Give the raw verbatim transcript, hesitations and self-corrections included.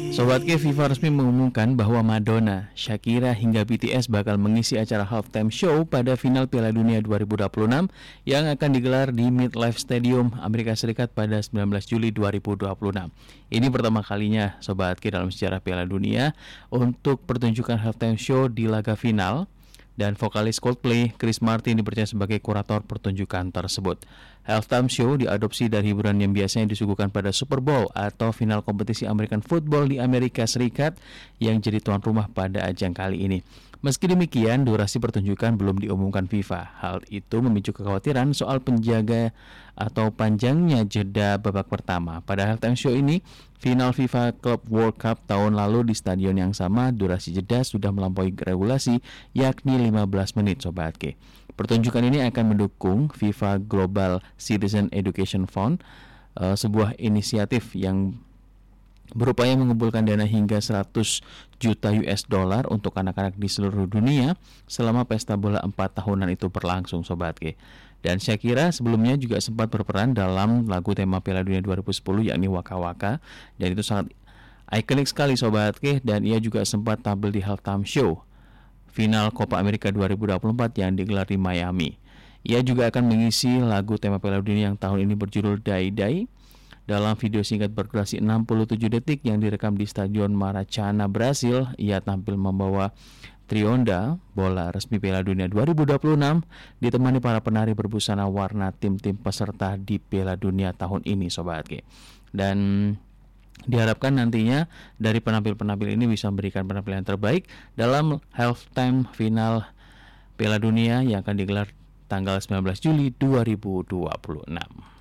Sobat K, FIFA resmi mengumumkan bahwa Madonna, Shakira hingga B T S bakal mengisi acara halftime show pada final Piala Dunia dua ribu dua puluh enam yang akan digelar di MetLife Stadium, Amerika Serikat pada sembilan belas Juli dua ribu dua puluh enam. Ini pertama kalinya Sobat K dalam sejarah Piala Dunia untuk pertunjukan halftime show di laga final. Dan vokalis Coldplay, Chris Martin, dipercaya sebagai kurator pertunjukan tersebut. Halftime show diadopsi dari hiburan yang biasanya disuguhkan pada Super Bowl atau final kompetisi American Football di Amerika Serikat yang jadi tuan rumah pada ajang kali ini. Meski demikian, durasi pertunjukan belum diumumkan FIFA. Hal itu memicu kekhawatiran soal penjaga atau panjangnya jeda babak pertama. Pada halftime show ini, final FIFA Club World Cup tahun lalu di stadion yang sama, durasi jeda sudah melampaui regulasi, yakni lima belas menit, Sobat K. Pertunjukan ini akan mendukung FIFA Global Citizen Education Fund, uh, sebuah inisiatif yang berupaya mengumpulkan dana hingga seratus juta U S dollar untuk anak-anak di seluruh dunia selama pesta bola empat tahunan itu berlangsung, Sobat K. Dan Shakira sebelumnya juga sempat berperan dalam lagu tema Piala Dunia dua ribu sepuluh yakni Waka Waka, dan itu sangat ikonik sekali, Sobat K. Dan ia juga sempat tampil di halftime show final Copa America dua ribu dua puluh empat yang digelar di Miami. Ia juga akan mengisi lagu tema Piala Dunia yang tahun ini berjudul Dai Dai. Dalam video singkat berdurasi enam puluh tujuh detik yang direkam di Stadion Maracana, Brasil, ia tampil membawa trionda, bola resmi Piala Dunia dua ribu dua puluh enam, ditemani para penari berbusana warna tim-tim peserta di Piala Dunia tahun ini, Sobat K. Dan diharapkan nantinya dari penampil-penampil ini bisa memberikan penampilan terbaik dalam halftime final Piala Dunia yang akan digelar tanggal sembilan belas Juli dua ribu dua puluh enam.